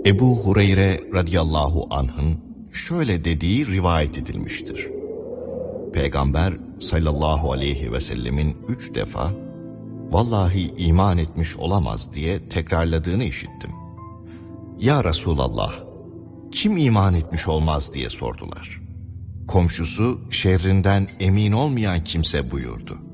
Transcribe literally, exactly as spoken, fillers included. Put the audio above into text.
Ebu Hureyre radıyallahu anh'ın şöyle dediği rivayet edilmiştir. Peygamber sallallahu aleyhi ve sellemin üç defa "Vallahi iman etmiş olamaz" diye tekrarladığını işittim. "Ya Resulallah, kim iman etmiş olmaz?" diye sordular. Komşusu şerrinden emin olmayan kimse buyurdu.